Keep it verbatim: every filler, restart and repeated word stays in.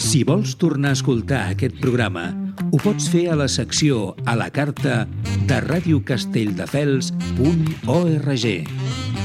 Si vols tornar a escoltar aquest programa, ho pots fer a la secció a la carta de radiocastelldefels punt org.